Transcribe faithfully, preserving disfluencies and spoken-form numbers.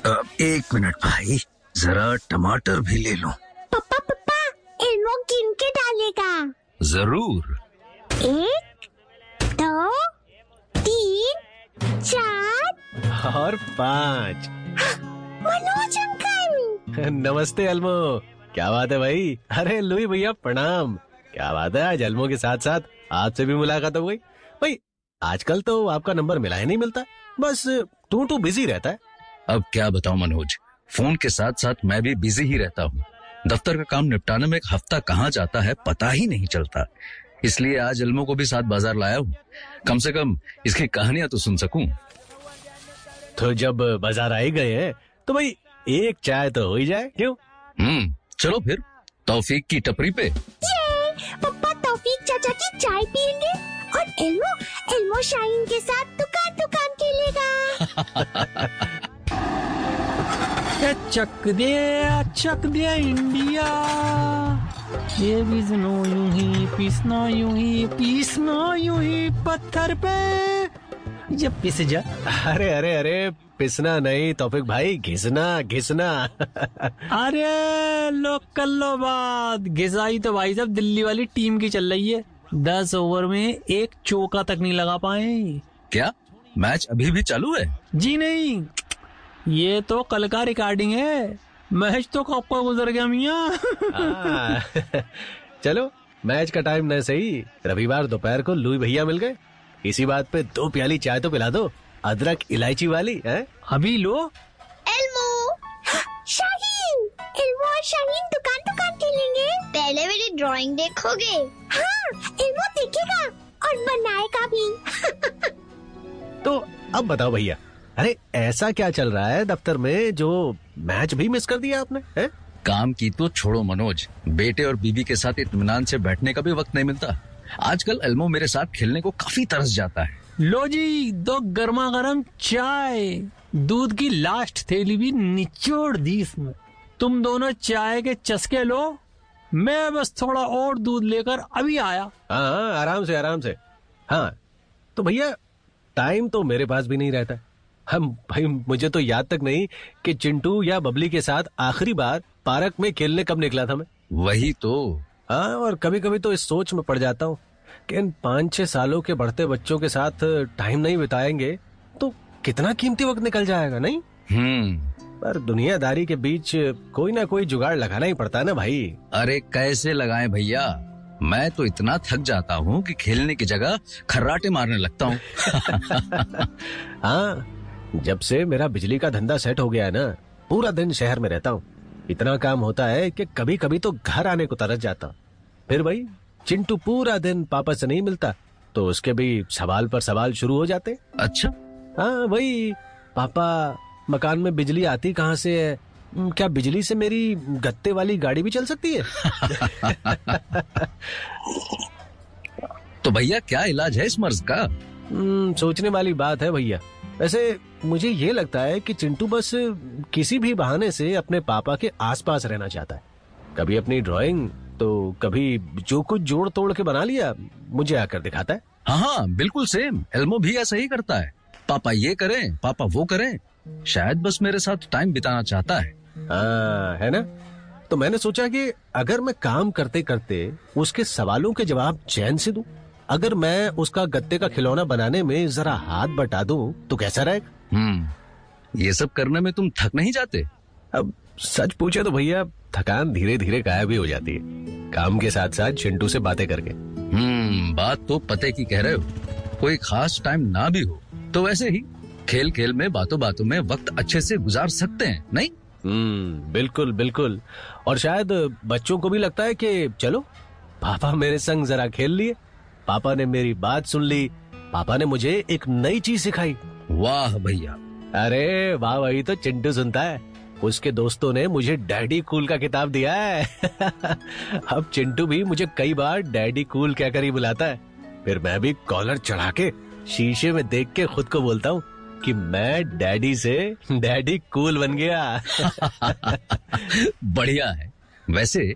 एक मिनट भाई, जरा टमाटर भी ले लो। पापा पापा, एल्मो गिन के डालेगा। जरूर। एक, दो, तीन, चार और पाँच। मनोज अंकल। नमस्ते अल्मो, क्या बात है भाई? अरे लुई भैया प्रणाम। क्या बात है, आज अल्मो के साथ साथ आपसे भी मुलाकात हो गई। भाई आजकल तो आपका नंबर मिला ही नहीं मिलता, बस तू तू बिजी रहता है। अब क्या बताऊं मनोज, फोन के साथ साथ मैं भी बिजी ही रहता हूँ। दफ्तर का काम निपटाने में एक हफ्ता कहाँ जाता है पता ही नहीं चलता। इसलिए आज अल्मो को भी साथ बाजार लाया हूँ, कम से कम इसकी कहानियां तो सुन सकूं। तो जब बाजार आई गए हैं तो भाई एक चाय तो हो ही जाए, क्यों? हम्म चलो फिर तौफीक की टपरी पे। पापा तौफीक चाचा की चाय पियेंगे और एल्मो एल्मो शाहीन के साथ दुकान दुकान खेलेगा। चक दे चक दे इंडिया, ये बीसनो यूं ही पीसना यूं ही पीसना यूं ही पत्थर पे ये पिस जा। अरे अरे अरे पिसना नहीं तौफीक भाई, घिसना घिसना। अरे लो कर लो बात, घिसाई तो भाई साहब दिल्ली वाली टीम की चल रही है। दस ओवर में एक चौका तक नहीं लगा पाए। क्या मैच अभी भी चालू है? जी नहीं, ये तो कल का रिकॉर्डिंग है। मैच तो कब का गुजर गया मियाँ। चलो मैच का टाइम न सही, रविवार दोपहर को लुई भैया मिल गए, इसी बात पे दो प्याली चाय तो पिला दो, अदरक इलायची वाली है। अभी लो। एल्मो शाहीन, एल्मो और शाहीन दुकान दुकान खेलेंगे। पहले मेरी ड्राइंग देखोगे? हाँ, एल्मो देखेगा और बनाएगा भी। तो अब बताओ भैया, अरे ऐसा क्या चल रहा है दफ्तर में जो मैच भी मिस कर दिया आपने? है? काम की तो छोड़ो मनोज, बेटे और बीवी के साथ इत्मीनान से बैठने का भी वक्त नहीं मिलता। आजकल एल्मो मेरे साथ खेलने को काफी तरस जाता है। लो जी दो गर्मा गर्म चाय, दूध की लास्ट थैली भी निचोड़ दी इसमें। तुम दोनों चाय के चस्के लो, मैं बस थोड़ा और दूध लेकर अभी आया। हाँ हाँ आराम से आराम से। हाँ तो भैया टाइम तो मेरे पास भी नहीं रहता। हम भाई मुझे तो याद तक नहीं कि चिंटू या बबली के साथ आखिरी बार पार्क में खेलने कब निकला था मैं। वही तो। हाँ और कभी कभी तो इस सोच में पड़ जाता हूँ कि इन पाँच छह सालों के बढ़ते बच्चों के साथ टाइम नहीं बिताएंगे तो कितना कीमती वक्त निकल जाएगा, नहीं? हम्म पर दुनियादारी के बीच कोई ना कोई जुगाड़ लगाना ही पड़ता है ना भाई। अरे कैसे लगाएं भैया, मैं तो इतना थक जाता हूँ कि खेलने की जगह खर्राटे मारने लगता हूँ। हाँ जब से मेरा बिजली का धंधा सेट हो गया है ना, पूरा दिन शहर में रहता हूँ। इतना काम होता है कि कभी कभी तो घर आने को तरस जाता। फिर भाई चिंटू पूरा दिन पापा से नहीं मिलता तो उसके भी सवाल पर सवाल शुरू हो जाते। अच्छा? हाँ वही, पापा मकान में बिजली आती कहाँ से है? क्या बिजली से मेरी गत्ते वाली गाड़ी भी चल सकती है? तो भैया क्या इलाज है इस मर्ज का? सोचने वाली बात है भैया। वैसे मुझे ये लगता है कि चिंटू बस किसी भी बहाने से अपने पापा के आसपास रहना चाहता है। कभी अपनी ड्राइंग तो कभी जो कुछ जोड़ तोड़ के बना लिया मुझे आकर दिखाता है। हाँ हाँ बिल्कुल सेम, एल्मो भी ऐसा ही करता है। पापा ये करें, पापा वो करें, शायद बस मेरे साथ टाइम बिताना चाहता है। हाँ है ना? तो मैंने सोचा कि अगर मैं काम करते करते उसके सवालों के जवाब चैन से दूं, अगर मैं उसका गत्ते का खिलौना बनाने में जरा हाथ बटा दूं तो कैसा रहेगा? हम्म ये सब करने में तुम थक नहीं जाते? अब सच पूछे तो भैया थकान धीरे धीरे गायब भी हो जाती है, काम के साथ साथ चिंटू से बातें करके। हम्म बात तो पते की कह रहे हो। कोई खास टाइम ना भी हो तो वैसे ही खेल खेल में बातों बातों में वक्त अच्छे से गुजार सकते हैं, नहीं? हम्म बिल्कुल बिल्कुल। और शायद बच्चों को भी लगता है कि चलो पापा मेरे संग जरा खेल लिए, पापा ने मेरी बात सुन ली, पापा ने मुझे एक नई चीज सिखाई। वाह भैया। अरे वाह वही तो चिंटू सुनता है, उसके दोस्तों ने मुझे डैडी कूल का किताब दिया है। अब चिंटू भी मुझे कई बार डैडी कूल कहकर ही बुलाता है। फिर मैं भी कॉलर चढ़ा के शीशे में देख के खुद को बोलता हूँ कि मैं डैडी से डैडी कूल बन गया। बढ़िया है। वैसे